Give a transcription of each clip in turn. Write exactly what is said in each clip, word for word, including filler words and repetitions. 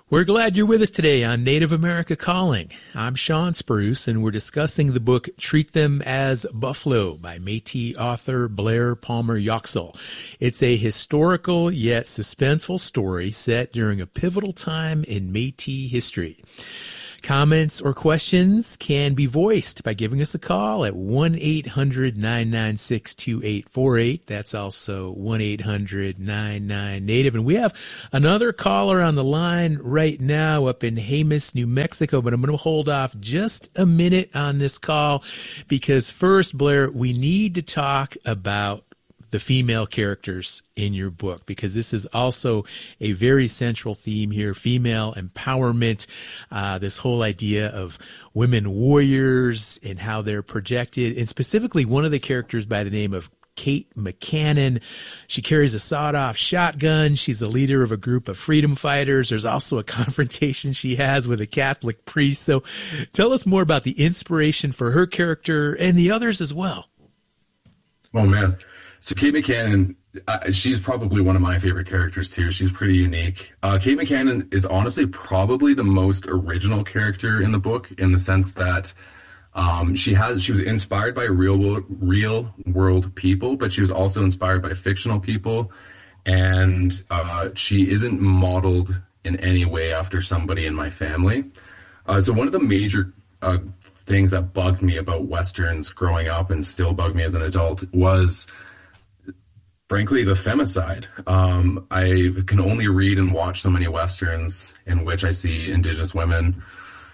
We're glad you're with us today on Native America Calling. I'm Sean Spruce, and we're discussing the book Treat Them as Buffalo by Métis author Blair Palmer Yoxall. It's a historical yet suspenseful story set during a pivotal time in Métis history. Comments or questions can be voiced by giving us a call at one eight hundred nine nine six two eight four eight. That's also one eight hundred nine nine Native. And we have another caller on the line right now up in Jemez, New Mexico, but I'm going to hold off just a minute on this call because first, Blair, we need to talk about the female characters in your book, because this is also a very central theme here, female empowerment, uh, this whole idea of women warriors and how they're projected. And specifically, one of the characters by the name of Kate McCannon. She carries a sawed-off shotgun. She's the leader of a group of freedom fighters. There's also a confrontation she has with a Catholic priest. So tell us more about the inspiration for her character and the others as well. Oh, man. So Kate McCannon, uh, she's probably one of my favorite characters too. She's pretty unique. Uh, Kate McCannon is honestly probably the most original character in the book, in the sense that um, she has she was inspired by real world, real world people, but she was also inspired by fictional people, and uh, she isn't modeled in any way after somebody in my family. Uh, so one of the major uh, things that bugged me about Westerns growing up, and still bug me as an adult, was frankly, the femicide. Um, I can only read and watch so many Westerns in which I see Indigenous women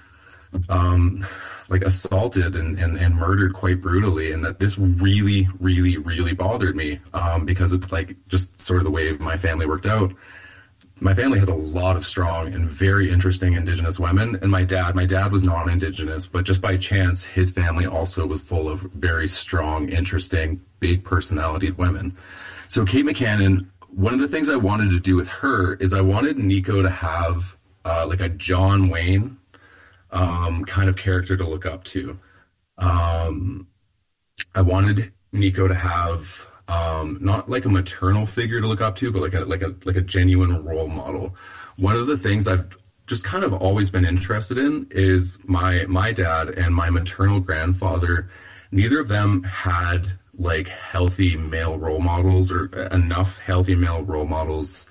um, like assaulted and, and, and murdered quite brutally, and that this really, really, really bothered me um, because of like just sort of the way my family worked out. My family has a lot of strong and very interesting Indigenous women, and my dad, my dad was non-Indigenous, but just by chance, his family also was full of very strong, interesting, big personality women. So Kate McCannon, one of the things I wanted to do with her is I wanted Nico to have uh, like a John Wayne um, kind of character to look up to. Um, I wanted Nico to have um, not like a maternal figure to look up to, but like a like a like a genuine role model. One of the things I've just kind of always been interested in is my my dad and my maternal grandfather. Neither of them had like healthy male role models, or enough healthy male role models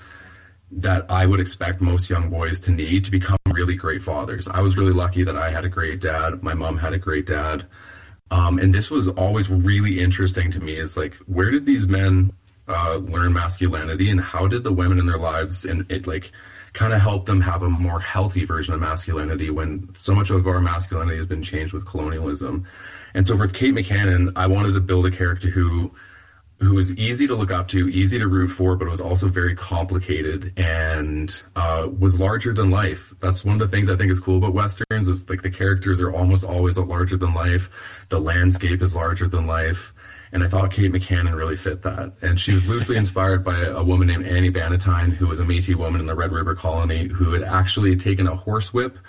that I would expect most young boys to need to become really great fathers. I was really lucky that I had a great dad. My mom had a great dad. Um, and this was always really interesting to me, is like, where did these men uh, learn masculinity, and how did the women in their lives and it like kind of help them have a more healthy version of masculinity when so much of our masculinity has been changed with colonialism. And so with Kate McCannon, I wanted to build a character who who was easy to look up to, easy to root for, but was also very complicated and uh, was larger than life. That's one of the things I think is cool about Westerns, is like the characters are almost always a larger than life. The landscape is larger than life. And I thought Kate McCannon really fit that. And she was loosely inspired by a woman named Annie Bannatyne, who was a Métis woman in the Red River Colony, who had actually taken a horsewhip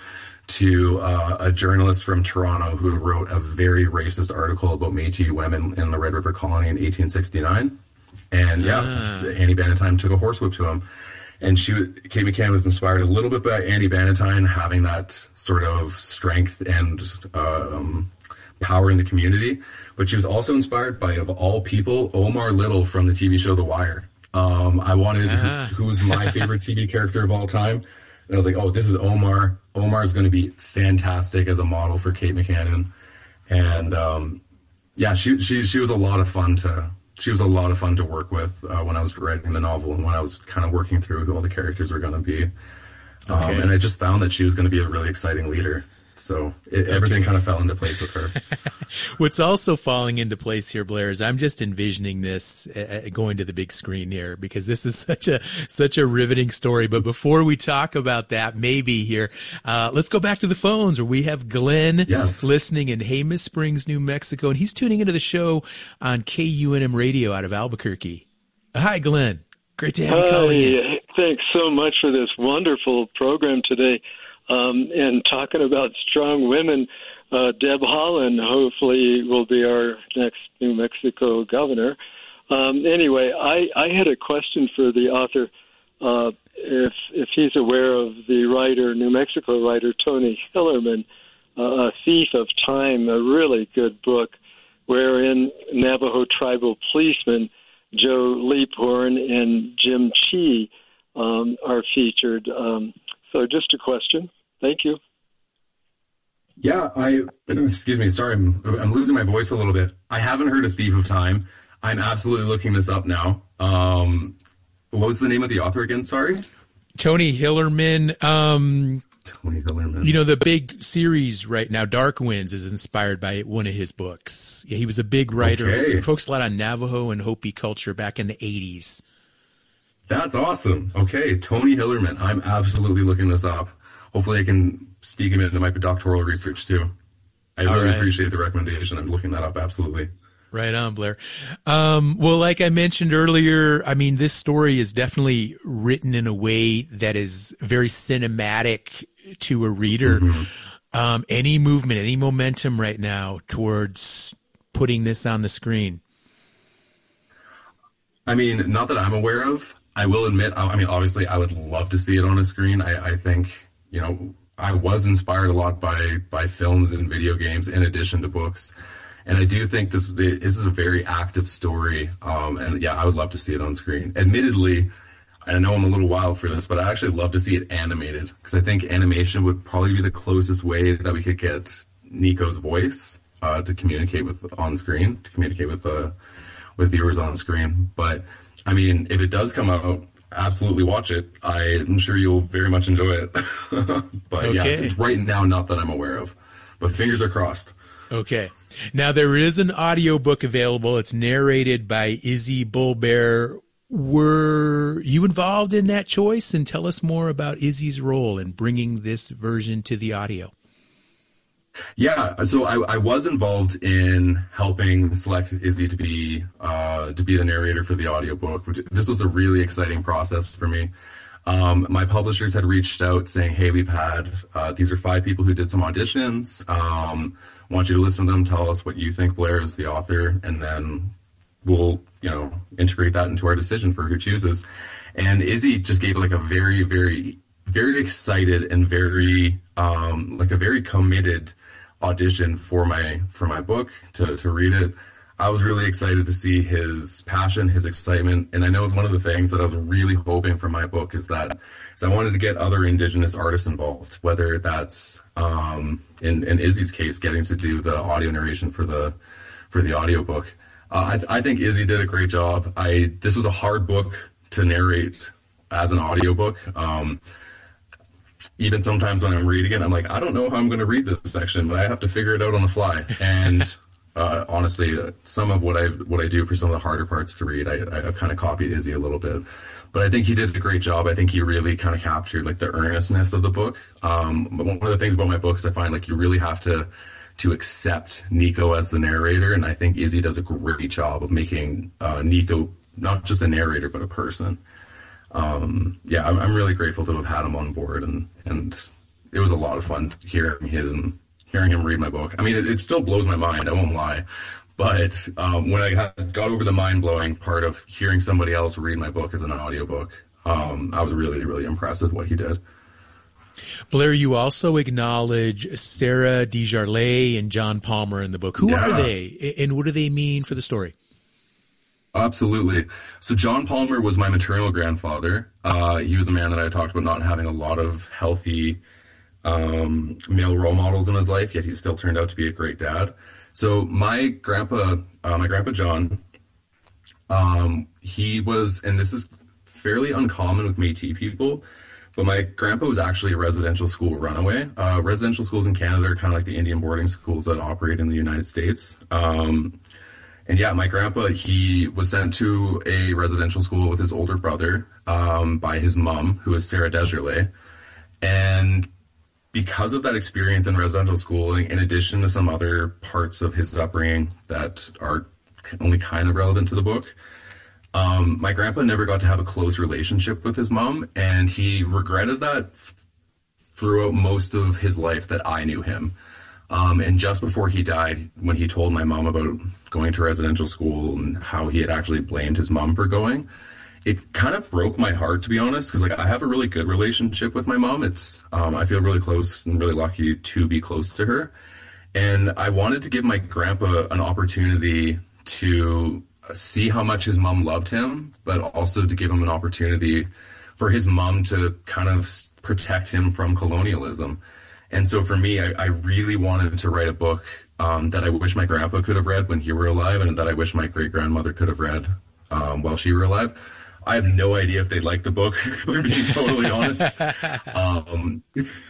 to uh, a journalist from Toronto who wrote a very racist article about Métis women in the Red River Colony in eighteen sixty-nine. And yeah, ah. Annie Bannatyne took a horsewhip to him. And she, Kate McCannon was inspired a little bit by Annie Bannatyne, having that sort of strength and um, power in the community. But she was also inspired by, of all people, Omar Little from the T V show The Wire. Um, I wanted, uh-huh. who, who was my favorite T V character of all time. And I was like, oh, this is Omar. Omar is going to be fantastic as a model for Kate McCannon. And um, yeah, she she she was a lot of fun to she was a lot of fun to work with uh, when I was writing the novel, and when I was kind of working through who all the characters were going to be. Um, okay. And I just found that she was going to be a really exciting leader. So it, okay. everything kind of fell into place with her. What's also falling into place here, Blair, is I'm just envisioning this uh, going to the big screen here, because this is such a such a riveting story. But before we talk about that, maybe here, uh, let's go back to the phones where we have Glenn yes. listening in Jemez Springs, New Mexico, and he's tuning into the show on K U N M Radio out of Albuquerque. Hi, Glenn. Great to have you calling in. Thanks so much for this wonderful program today. Um, and talking about strong women, uh, Deb Haaland hopefully will be our next New Mexico governor. Um, anyway, I, I had a question for the author. uh, if if he's aware of the writer, New Mexico writer Tony Hillerman, uh, A Thief of Time, a really good book, wherein Navajo tribal policemen Joe Leaphorn and Jim Chee um, are featured. Um, so just a question. Thank you. Yeah, I, excuse me, sorry, I'm, I'm losing my voice a little bit. I haven't heard of Thief of Time. I'm absolutely looking this up now. Um, what was the name of the author again? Sorry? Tony Hillerman. Um, Tony Hillerman. You know, the big series right now, Dark Winds, is inspired by one of his books. Yeah, he was a big writer. Okay. He focused a lot on Navajo and Hopi culture back in the eighties. That's awesome. Okay, Tony Hillerman. I'm absolutely looking this up. Hopefully I can sneak him into my doctoral research too. I All really right. appreciate the recommendation. I'm looking that up, absolutely. Right on, Blair. Um, well, like I mentioned earlier, I mean, this story is definitely written in a way that is very cinematic to a reader. Mm-hmm. Um, any movement, any momentum right now towards putting this on the screen? I mean, not that I'm aware of. I will admit, I mean, obviously, I would love to see it on a screen. I, I think, you know, I was inspired a lot by by films and video games in addition to books. And I do think this this is a very active story. Um, and yeah, I would love to see it on screen. Admittedly, I know I'm a little wild for this, but I actually love to see it animated because I think animation would probably be the closest way that we could get Nico's voice uh, to communicate with on screen, to communicate with uh, with viewers on screen. But I mean, if it does come out, absolutely watch it. I'm sure you'll very much enjoy it. But okay. Yeah, right now, not that I'm aware of. But fingers are crossed. Okay. Now, there is an audiobook available. It's narrated by Izzy Bulbear. Were you involved in that choice? And tell us more about Izzy's role in bringing this version to the audio. Yeah, so I, I was involved in helping select Izzy to be uh, to be the narrator for the audiobook. Which, this was a really exciting process for me. Um, my publishers had reached out saying, hey, we've had, uh, these are five people who did some auditions. Um, want you to listen to them, tell us what you think Blair is the author, and then we'll, you know, integrate that into our decision for who chooses. And Izzy just gave like a very, very, very excited and very, um, like a very committed audition for my, for my book to, to read it. I was really excited to see his passion, his excitement. And I know one of the things that I was really hoping for my book is that is I wanted to get other Indigenous artists involved, whether that's, um, in, in Izzy's case, getting to do the audio narration for the, for the audiobook. Uh, I, I think Izzy did a great job. I, this was a hard book to narrate as an audiobook. Um, even sometimes when I'm reading it, I'm like, I don't know how I'm going to read this section, but I have to figure it out on the fly. And Uh, honestly, uh, some of what I what I do for some of the harder parts to read, I, I've kind of copied Izzy a little bit, but I think he did a great job. I think he really kind of captured like the earnestness of the book. Um, but one of the things about my book is I find like you really have to to accept Nico as the narrator, and I think Izzy does a great job of making uh, Nico not just a narrator but a person. Um, yeah, I'm, I'm really grateful to have had him on board, and and it was a lot of fun hearing him. hearing him read my book. I mean, it, it still blows my mind, I won't lie. But um, when I had, got over the mind-blowing part of hearing somebody else read my book as an audiobook, um, I was really, really impressed with what he did. Blair, you also acknowledge Sarah Desjardins and John Palmer in the book. Who Yeah. are they, and what do they mean for the story? Absolutely. So John Palmer was my maternal grandfather. Uh, he was a man that I talked about not having a lot of healthy um, male role models in his life, yet he still turned out to be a great dad. So my grandpa, uh, my grandpa John, um, he was, and this is fairly uncommon with Métis people, but my grandpa was actually a residential school runaway. Uh, residential schools in Canada are kind of like the Indian boarding schools that operate in the United States. Um, and yeah, my grandpa, he was sent to a residential school with his older brother um, by his mom, who is Sarah Desjardins. And because of that experience in residential schooling, in addition to some other parts of his upbringing that are only kind of relevant to the book, um, my grandpa never got to have a close relationship with his mom, and he regretted that f- throughout most of his life that I knew him. Um, and just before he died, when he told my mom about going to residential school and how he had actually blamed his mom for going, it kind of broke my heart, to be honest, because like I have a really good relationship with my mom. It's um, I feel really close and really lucky to be close to her, and I wanted to give my grandpa an opportunity to see how much his mom loved him, but also to give him an opportunity for his mom to kind of protect him from colonialism. And so for me, I, I really wanted to write a book um, that I wish my grandpa could have read when he were alive, and that I wish my great grandmother could have read um, while she were alive. I have no idea if they'd like the book, to be totally honest. Um,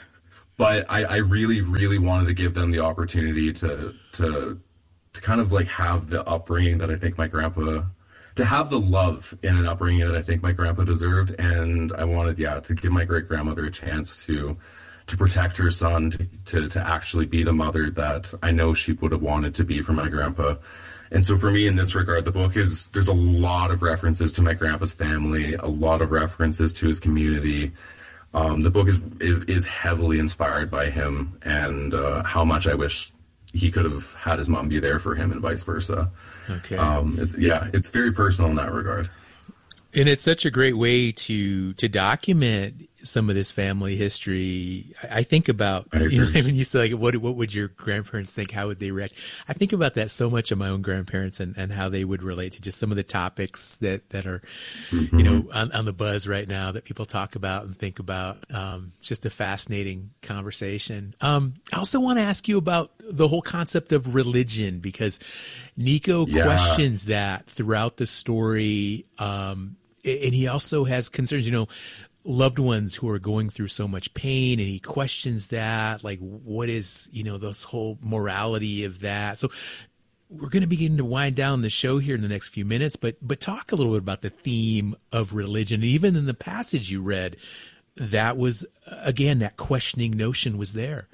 but I, I really, really wanted to give them the opportunity to, to, to kind of like have the upbringing that I think my grandpa, to have the love in an upbringing that I think my grandpa deserved. And I wanted, yeah, to give my great grandmother a chance to, to protect her son, to, to, to actually be the mother that I know she would have wanted to be for my grandpa. And so for me, in this regard, the book is, there's a lot of references to my grandpa's family, a lot of references to his community. Um, the book is, is, is heavily inspired by him, and uh, how much I wish he could have had his mom be there for him and vice versa. Okay. Um, it's, yeah, it's very personal in that regard. And it's such a great way to to document some of this family history. I think about, you know, I mean, you say, like, what what would your grandparents think? How would they react? I think about that so much of my own grandparents, and, and how they would relate to just some of the topics that, that are, mm-hmm. you know, on, on the buzz right now that people talk about and think about. Um, just a fascinating conversation. Um, I also want to ask you about the whole concept of religion, because Nico yeah. questions that throughout the story. Um, And he also has concerns, you know, loved ones who are going through so much pain, and he questions that, like, what is, you know, this whole morality of that. So we're going to begin to wind down the show here in the next few minutes, but but talk a little bit about the theme of religion. Even in the passage you read, that was, again, that questioning notion was there.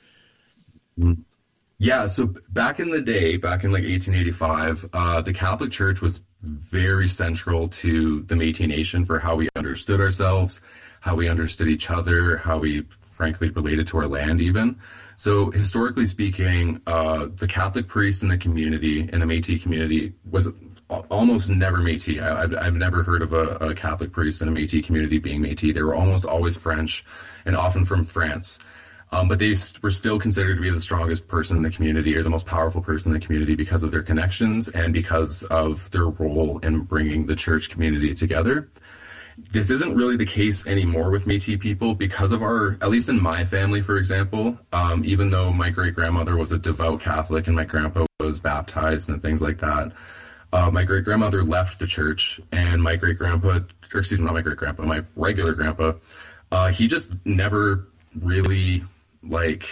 Yeah, so back in the day, back in like eighteen eighty-five, uh, the Catholic Church was very central to the Métis Nation for how we understood ourselves, how we understood each other, how we frankly related to our land even. So historically speaking, uh, the Catholic priest in the community, in the Métis community, was almost never Métis. I, I've, I've never heard of a, a Catholic priest in a Métis community being Métis. They were almost always French, and often from France. Um, but they were still considered to be the strongest person in the community, or the most powerful person in the community, because of their connections and because of their role in bringing the church community together. This isn't really the case anymore with Métis people because of our, at least in my family, for example, um, even though my great-grandmother was a devout Catholic and my grandpa was baptized and things like that, uh, my great-grandmother left the church, and my great-grandpa, or excuse me, not my great-grandpa, my regular grandpa, uh, he just never really... like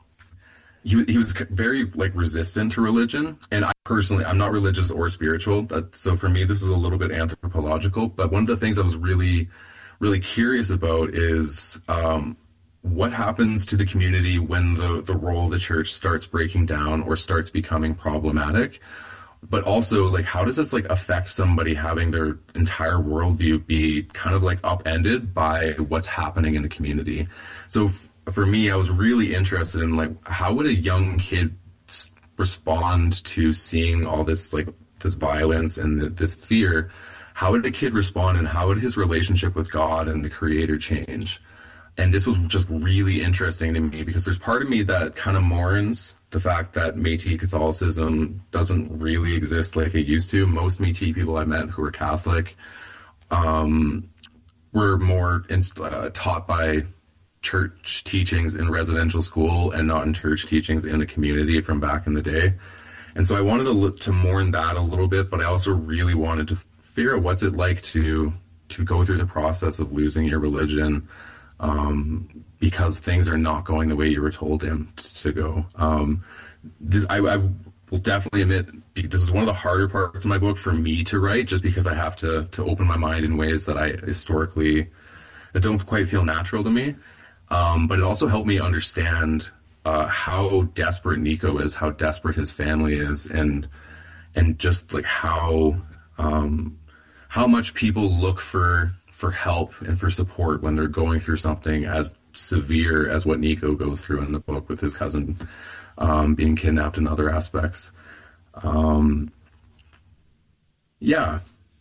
he he was very like resistant to religion. And I personally, I'm not religious or spiritual, but so for me this is a little bit anthropological. But one of the things I was really really curious about is um what happens to the community when the the role of the church starts breaking down or starts becoming problematic. But also, like, how does this like affect somebody having their entire worldview be kind of like upended by what's happening in the community? So for me, I was really interested in, like, how would a young kid respond to seeing all this, like, this violence and this fear? How would a kid respond, and how would his relationship with God and the Creator change? And this was just really interesting to me, because there's part of me that kind of mourns the fact that Métis Catholicism doesn't really exist like it used to. Most Métis people I met who were Catholic um, were more inst- uh, taught by church teachings in residential school and not in church teachings in the community from back in the day. And so I wanted to look, to mourn that a little bit, but I also really wanted to figure out what's it like to to go through the process of losing your religion um, because things are not going the way you were told them to go. Um, this, I, I will definitely admit this is one of the harder parts of my book for me to write, just because I have to to open my mind in ways that I historically that don't quite feel natural to me. Um, but it also helped me understand uh, how desperate Nico is, how desperate his family is, and and just like how um, how much people look for for help and for support when they're going through something as severe as what Nico goes through in the book with his cousin um, being kidnapped and other aspects. Um, yeah.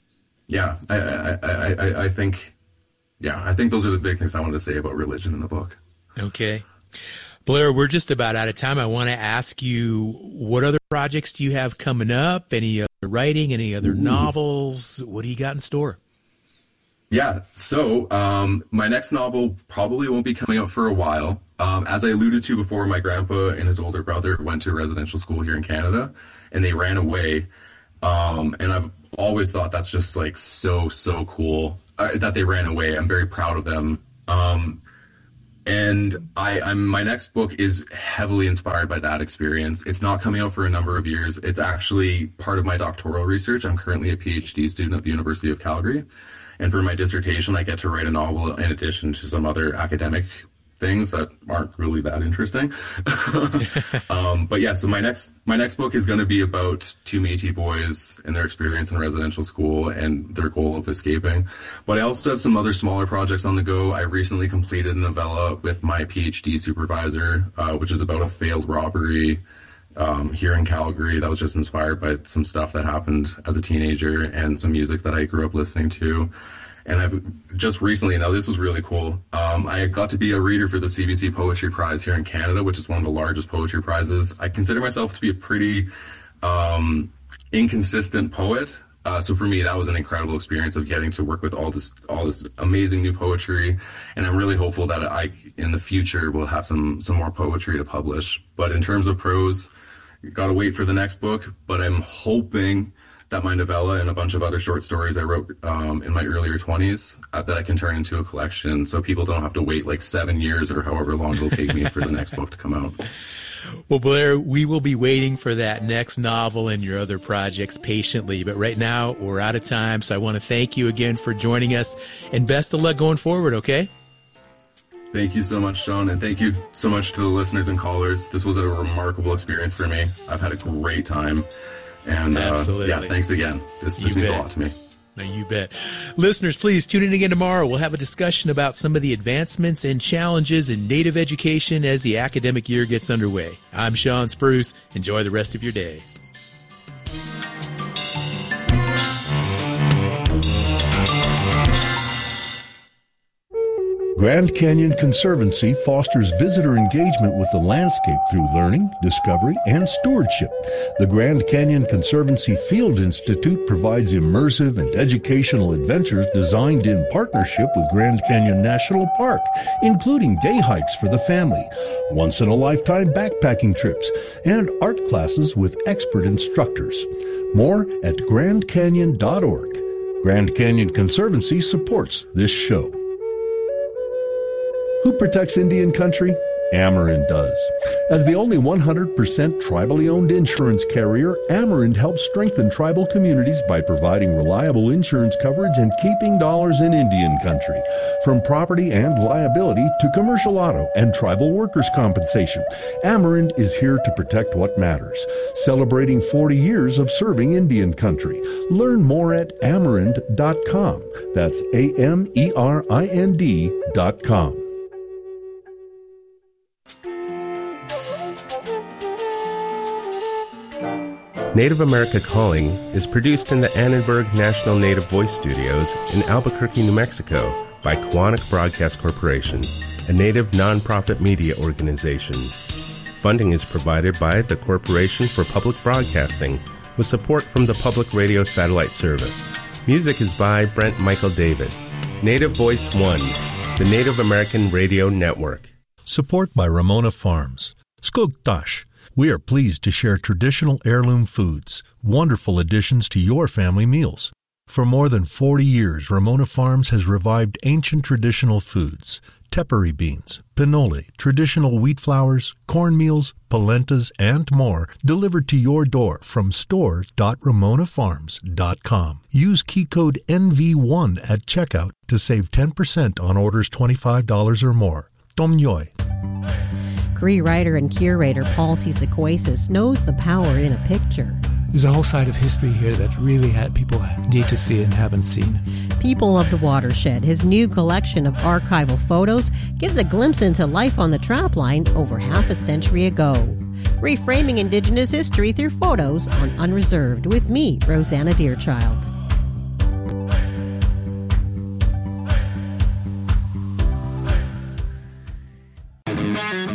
yeah, I, I, I, I think, yeah, I think those are the big things I wanted to say about religion in the book. Okay. Blair, we're just about out of time. I want to ask you, what other projects do you have coming up? Any other writing, any other Ooh. novels? What do you got in store? Yeah, so um, my next novel probably won't be coming out for a while. Um, as I alluded to before, my grandpa and his older brother went to a residential school here in Canada, and they ran away. Um, and I've always thought that's just like so, so cool uh, that they ran away. I'm very proud of them. Um, And I, I'm, my next book is heavily inspired by that experience. It's not coming out for a number of years. It's actually part of my doctoral research. I'm currently a PhD student at the University of Calgary. And for my dissertation, I get to write a novel in addition to some other academic things that aren't really that interesting. um, but yeah, so my next my next book is going to be about two Métis boys and their experience in residential school and their goal of escaping. But I also have some other smaller projects on the go. I recently completed a novella with my PhD supervisor, uh, which is about a failed robbery um, here in Calgary. That was just inspired by some stuff that happened as a teenager and some music that I grew up listening to. And I've just recently, now this was really cool, um, I got to be a reader for the C B C Poetry Prize here in Canada, which is one of the largest poetry prizes. I consider myself to be a pretty um, inconsistent poet. Uh, so for me, that was an incredible experience of getting to work with all this all this amazing new poetry. And I'm really hopeful that I, in the future, will have some, some more poetry to publish. But in terms of prose, you got to wait for the next book. But I'm hoping that my novella and a bunch of other short stories I wrote um, in my earlier twenties uh, that I can turn into a collection, so people don't have to wait like seven years or however long it'll take me for the next book to come out. Well, Blair, we will be waiting for that next novel and your other projects patiently. But right now, we're out of time, so I want to thank you again for joining us, and best of luck going forward, okay? Thank you so much, Sean, and thank you so much to the listeners and callers. This was a remarkable experience for me. I've had a great time. And uh, yeah, thanks again. This, this means a lot to me. No, you bet. Listeners, please tune in again tomorrow. We'll have a discussion about some of the advancements and challenges in Native education as the academic year gets underway. I'm Sean Spruce. Enjoy the rest of your day. Grand Canyon Conservancy fosters visitor engagement with the landscape through learning, discovery, and stewardship. The Grand Canyon Conservancy Field Institute provides immersive and educational adventures designed in partnership with Grand Canyon National Park, including day hikes for the family, once-in-a-lifetime backpacking trips, and art classes with expert instructors. More at grand canyon dot org. Grand Canyon Conservancy supports this show. Who protects Indian country? Amerind does. As the only one hundred percent tribally owned insurance carrier, Amerind helps strengthen tribal communities by providing reliable insurance coverage and keeping dollars in Indian country. From property and liability to commercial auto and tribal workers' compensation, Amerind is here to protect what matters. Celebrating forty years of serving Indian country. Learn more at amerind dot com. That's A M E R I N D dot com. Native America Calling is produced in the Annenberg National Native Voice Studios in Albuquerque, New Mexico by Quantic Broadcast Corporation, a Native nonprofit media organization. Funding is provided by the Corporation for Public Broadcasting with support from the Public Radio Satellite Service. Music is by Brent Michael Davids. Native Voice One, the Native American Radio Network. Support by Ramona Farms. Skugtash. We are pleased to share traditional heirloom foods, wonderful additions to your family meals. For more than forty years, Ramona Farms has revived ancient traditional foods, tepary beans, pinole, traditional wheat flours, cornmeals, polentas, and more, delivered to your door from store dot ramona farms dot com. Use key code N V one at checkout to save ten percent on orders twenty-five dollars or more. Tomnyoy. Cree writer and curator Paul C. Sequoias knows the power in a picture. There's a whole side of history here that really had people need to see and haven't seen. People of the Watershed, his new collection of archival photos, gives a glimpse into life on the trapline over half a century ago. Reframing Indigenous history through photos on Unreserved with me, Rosanna Deerchild.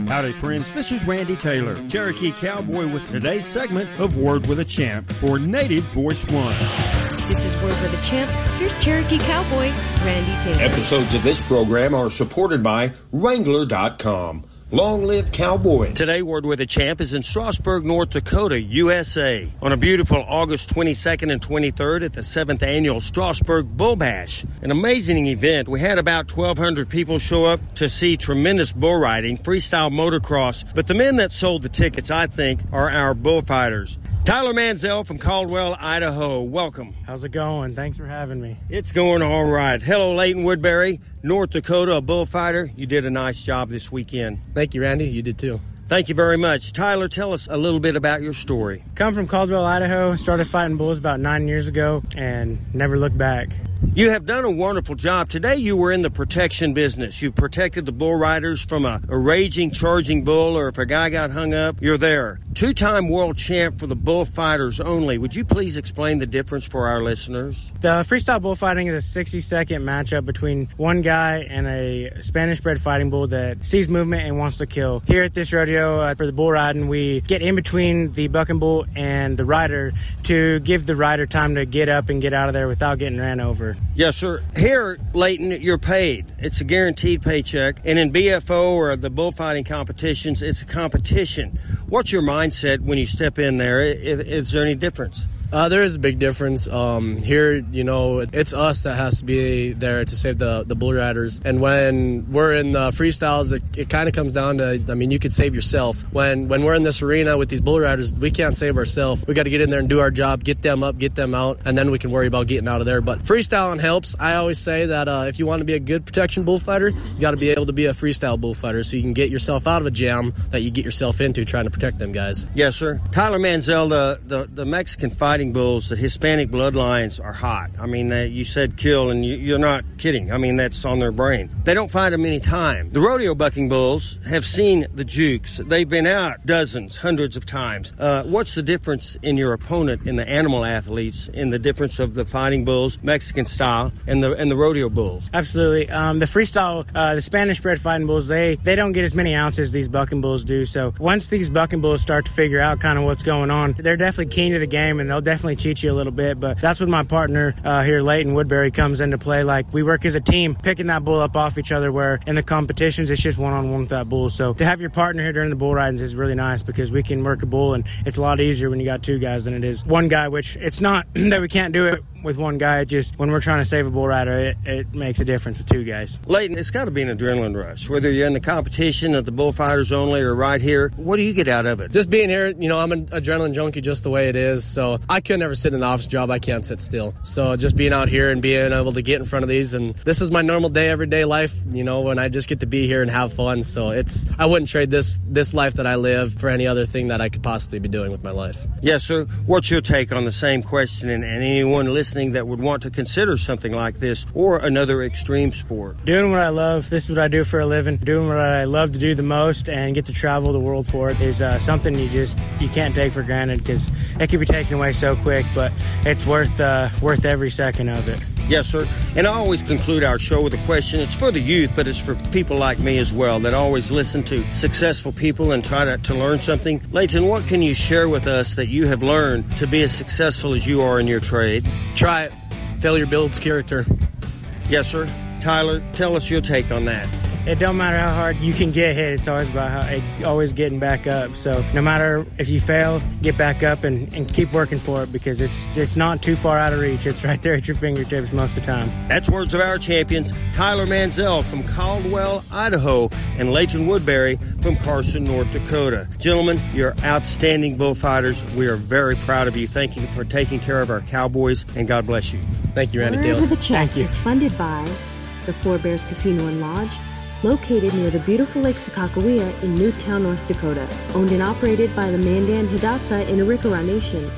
Howdy, friends. This is Randy Taylor, Cherokee Cowboy, with today's segment of Word with a Champ for Native Voice One. This is Word with a Champ. Here's Cherokee Cowboy, Randy Taylor. Episodes of this program are supported by Wrangler dot com. Long live Cowboys. Today, Word with a Champ is in Strasburg, North Dakota, U S A. On a beautiful August twenty-second and twenty-third at the seventh Annual Strasburg Bull Bash. An amazing event. We had about twelve hundred people show up to see tremendous bull riding, freestyle motocross. But the men that sold the tickets, I think, are our bullfighters. Tyler Manziel from Caldwell, Idaho. Welcome. How's it going? Thanks for having me. It's going all right. Hello, Leighton Woodbury, North Dakota, a bullfighter. You did a nice job this weekend. Thank you, Randy. You did too. Thank you very much. Tyler, tell us a little bit about your story. Come from Caldwell, Idaho. Started fighting bulls about nine years ago and never looked back. You have done a wonderful job. Today you were in the protection business. You protected the bull riders from a, a raging, charging bull, or if a guy got hung up, you're there. Two-time world champ for the bullfighters only. Would you please explain the difference for our listeners? The freestyle bullfighting is a sixty-second matchup between one guy and a Spanish-bred fighting bull that sees movement and wants to kill. Here at this rodeo uh, for the bull riding, we get in between the bucking bull and the rider to give the rider time to get up and get out of there without getting ran over. Yes, sir. Here, Leighton, you're paid. It's a guaranteed paycheck. And in B F O or the bullfighting competitions, it's a competition. What's your mindset when you step in there? Is, is there any difference? Uh, there is a big difference. Um, here, you know, it's us that has to be there to save the, the bull riders. And when we're in the freestyles, it, it kind of comes down to, I mean, you could save yourself. When when we're in this arena with these bull riders, we can't save ourselves. We got to get in there and do our job, get them up, get them out, and then we can worry about getting out of there. But freestyling helps. I always say that uh, if you want to be a good protection bullfighter, you got to be able to be a freestyle bullfighter so you can get yourself out of a jam that you get yourself into trying to protect them guys. Yes, sir. Tyler Manziel, the, the, the Mexican fighting bulls, the Hispanic bloodlines are hot. I mean, uh, you said kill, and you, you're not kidding. I mean, that's on their brain. They don't fight them any time. The rodeo bucking bulls have seen the jukes. They've been out dozens, hundreds of times. Uh, what's the difference in your opponent in the animal athletes, in the difference of the fighting bulls, Mexican style, and the and the rodeo bulls? Absolutely. Um, the freestyle, uh, the Spanish-bred fighting bulls, they, they don't get as many ounces these bucking bulls do. So once these bucking bulls start to figure out kind of what's going on, they're definitely keen to the game, and they'll definitely cheat you a little bit. But that's when my partner uh, here, Leighton Woodbury, comes into play. Like, we work as a team, picking that bull up off each other, where in the competitions, it's just one-on-one with that bull. So to have your partner here during the bull ridings is really nice, because we can work a bull, and it's a lot easier when you got two guys than it is one guy, which it's not that we can't do it with one guy. It just, when we're trying to save a bull rider, it, it makes a difference with two guys. Leighton, it's got to be an adrenaline rush, whether you're in the competition at the bullfighters only or right here. What do you get out of it? Just being here, you know, I'm an adrenaline junkie just the way it is, so I could never sit in the office job. I can't sit still. So just being out here and being able to get in front of these, and this is my normal day, everyday life, you know, when I just get to be here and have fun. So it's, I wouldn't trade this this life that I live for any other thing that I could possibly be doing with my life. Yes, sir. What's your take on the same question, and, and anyone listening that would want to consider something like this or another extreme sport? Doing what I love, this is what I do for a living. Doing what I love to do the most and get to travel the world for it is uh, something you just, you can't take for granted, because it can be taken away so quick, but it's worth uh, worth every second of it. Yes, sir. And I always conclude our show with a question. It's for the youth, but it's for people like me as well that always listen to successful people and try to, to learn something. Leighton, what can you share with us that you have learned to be as successful as you are in your trade? Try it. Failure builds character. Yes, sir. Tyler, tell us your take on that. It don't matter how hard you can get hit. It's always about how it, always getting back up. So no matter if you fail, get back up and, and keep working for it, because it's it's not too far out of reach. It's right there at your fingertips most of the time. That's words of our champions, Tyler Manziel from Caldwell, Idaho, and Leighton Woodbury from Carson, North Dakota. Gentlemen, you're outstanding bullfighters. We are very proud of you. Thank you for taking care of our cowboys, and God bless you. Thank you, Randy Word Taylor. with a Champ is funded by the Four Bears Casino and Lodge, located near the beautiful Lake Sakakawea in Newtown, North Dakota. Owned and operated by the Mandan Hidatsa in Arikara Nation.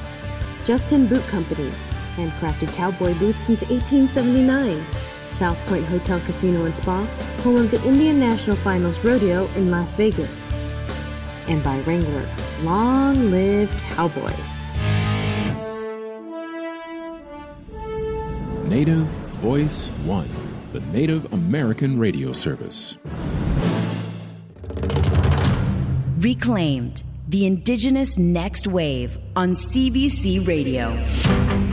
Justin Boot Company, handcrafted cowboy boots since eighteen seventy-nine. South Point Hotel Casino and Spa, home of the Indian National Finals Rodeo in Las Vegas. And by Wrangler, long live Cowboys. Native Voice One, the Native American radio service. Reclaimed, the Indigenous Next Wave on C B C Radio.